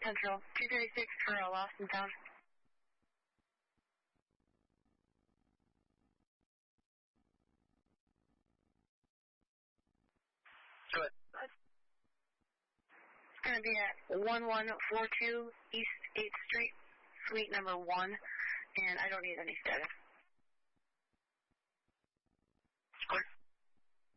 Central, 236 for a lost and found. Good. It's going to be at 1142 East 8th Street, suite number 1, and I don't need any status.